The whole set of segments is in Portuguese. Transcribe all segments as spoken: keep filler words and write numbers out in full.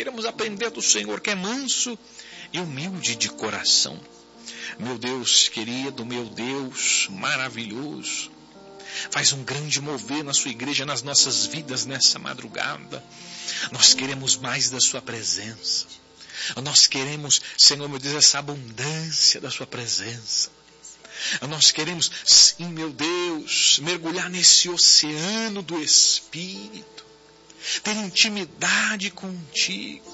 queremos aprender do Senhor, que é manso e humilde de coração. Meu Deus querido, meu Deus maravilhoso, faz um grande mover na sua igreja, nas nossas vidas nessa madrugada. Nós queremos mais da sua presença. Nós queremos, Senhor, meu Deus, essa abundância da sua presença. Nós queremos, sim, meu Deus, mergulhar nesse oceano do Espírito, ter intimidade contigo.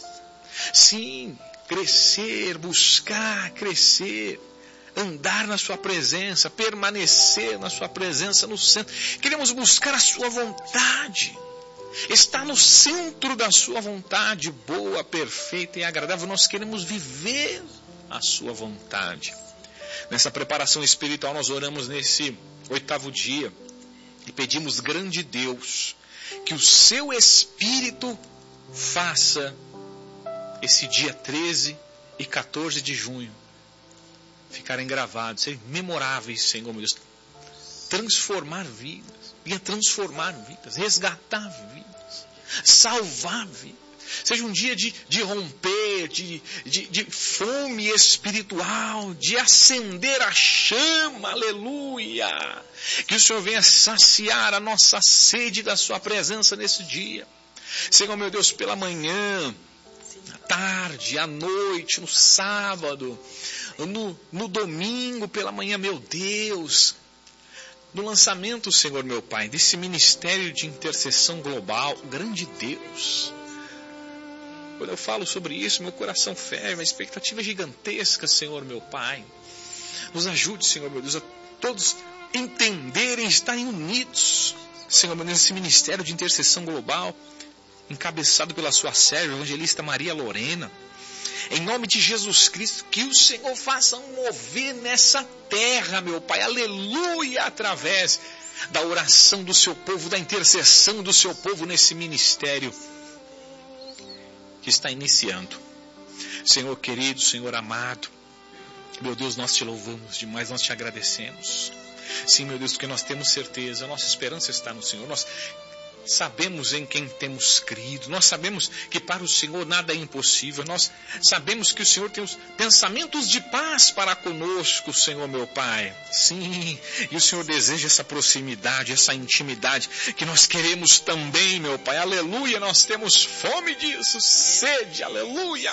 Sim, crescer, buscar, crescer, andar na sua presença, permanecer na sua presença no centro. Queremos buscar a sua vontade, estar no centro da sua vontade, boa, perfeita e agradável. Nós queremos viver a sua vontade. Nessa preparação espiritual nós oramos nesse oitavo dia e pedimos, grande Deus, que o seu Espírito faça esse dia treze e quatorze de junho ficarem gravados, serem memoráveis, Senhor meu Deus, transformar vidas, venha transformar vidas, resgatar vidas, salvar vidas. Seja um dia de, de romper, de, de, de fome espiritual, de acender a chama, aleluia. Que o Senhor venha saciar a nossa sede da sua presença nesse dia. Senhor meu Deus, pela manhã, à tarde, à noite, no sábado, no, no domingo, pela manhã, meu Deus. No lançamento, Senhor meu Pai, desse ministério de intercessão global, grande Deus. Quando eu falo sobre isso, meu coração ferve, uma expectativa gigantesca, Senhor meu Pai. Nos ajude, Senhor meu Deus, a todos entenderem, estarem unidos, Senhor meu Deus, nesse ministério de intercessão global, encabeçado pela sua serva, evangelista Maria Lorena. Em nome de Jesus Cristo, que o Senhor faça um mover nessa terra, meu Pai, aleluia, através da oração do seu povo, da intercessão do seu povo nesse ministério que está iniciando. Senhor querido, Senhor amado, meu Deus, nós te louvamos demais, nós te agradecemos. Sim, meu Deus, porque nós temos certeza, a nossa esperança está no Senhor. Nós sabemos em quem temos crido, nós sabemos que para o Senhor nada é impossível, nós sabemos que o Senhor tem os pensamentos de paz para conosco, Senhor meu Pai. Sim, e o Senhor deseja essa proximidade, essa intimidade, que nós queremos também, meu Pai, aleluia, nós temos fome disso, sede, aleluia.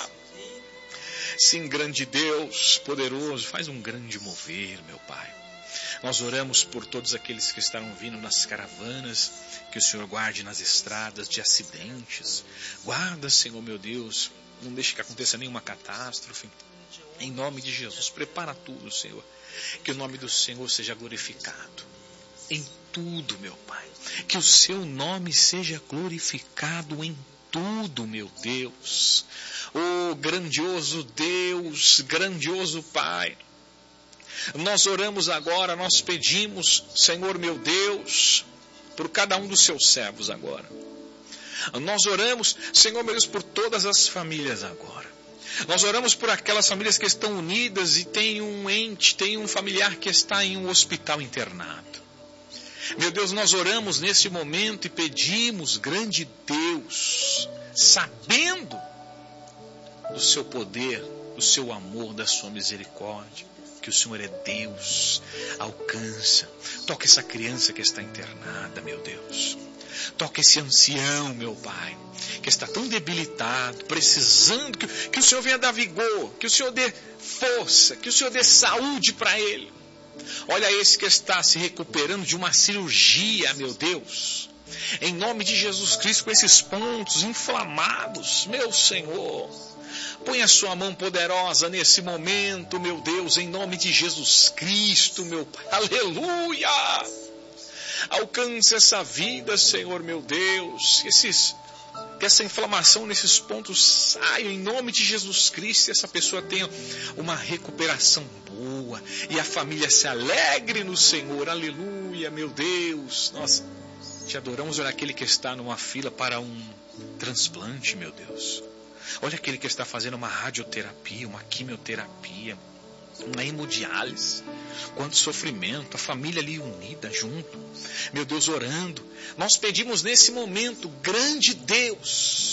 Sim, grande Deus, poderoso, faz um grande mover, meu Pai. Nós oramos por todos aqueles que estarão vindo nas caravanas, que o Senhor guarde nas estradas de acidentes. Guarda, Senhor meu Deus, não deixe que aconteça nenhuma catástrofe. Em nome de Jesus, prepara tudo, Senhor. Que o nome do Senhor seja glorificado em tudo, meu Pai. Que o seu nome seja glorificado em tudo, meu Deus. Oh, grandioso Deus, grandioso Pai. Nós oramos agora, nós pedimos, Senhor meu Deus, por cada um dos seus servos agora. Nós oramos, Senhor meu Deus, por todas as famílias agora. Nós oramos por aquelas famílias que estão unidas e tem um ente, tem um familiar que está em um hospital internado. Meu Deus, nós oramos nesse momento e pedimos, grande Deus, sabendo do seu poder, do seu amor, da sua misericórdia, que o Senhor é Deus, alcança, toca essa criança que está internada, meu Deus, toca esse ancião, meu Pai, que está tão debilitado, precisando, que, que o Senhor venha dar vigor, que o Senhor dê força, que o Senhor dê saúde para ele. Olha esse que está se recuperando de uma cirurgia, meu Deus, em nome de Jesus Cristo, com esses pontos inflamados, meu Senhor. Põe a sua mão poderosa nesse momento, meu Deus, em nome de Jesus Cristo, meu Pai. Aleluia! Alcance essa vida, Senhor, meu Deus. Esses, que essa inflamação nesses pontos saia em nome de Jesus Cristo e essa pessoa tenha uma recuperação boa e a família se alegre no Senhor. Aleluia, meu Deus. Nós te adoramos. Olha aquele que está numa fila para um transplante, meu Deus. Olha aquele que está fazendo uma radioterapia, uma quimioterapia, uma hemodiálise. Quanto sofrimento, a família ali unida, junto. Meu Deus, orando. Nós pedimos nesse momento, grande Deus,